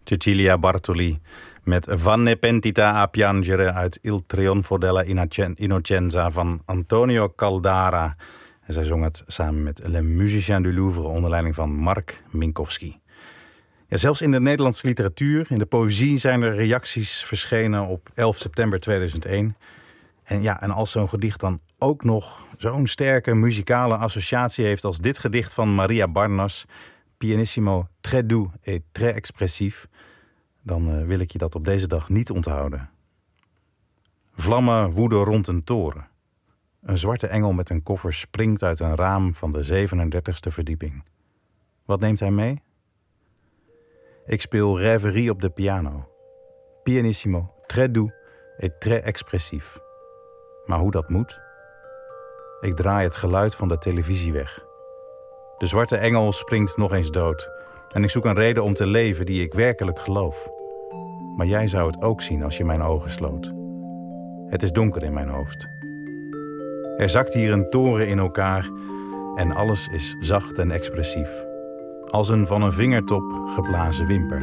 Cecilia Bartoli met Van ne pentita a piangere uit Il Trionfo della Innocenza van Antonio Caldara. En zij zong het samen met Le Musicien du Louvre onder leiding van Mark Minkowski. Ja, zelfs in de Nederlandse literatuur, in de poëzie, zijn er reacties verschenen op 11 september 2001. En als zo'n gedicht dan ook nog zo'n sterke muzikale associatie heeft als dit gedicht van Maria Barnas, pianissimo, très doux et très expressief, dan wil ik je dat op deze dag niet onthouden. Vlammen woeden rond een toren. Een zwarte engel met een koffer springt uit een raam van de 37e verdieping. Wat neemt hij mee? Ik speel Rêverie op de piano. Pianissimo, très doux et très expressief. Maar hoe dat moet? Ik draai het geluid van de televisie weg. De zwarte engel springt nog eens dood. En ik zoek een reden om te leven die ik werkelijk geloof. Maar jij zou het ook zien als je mijn ogen sloot. Het is donker in mijn hoofd. Er zakt hier een toren in elkaar en alles is zacht en expressief. Als een van een vingertop geblazen wimper.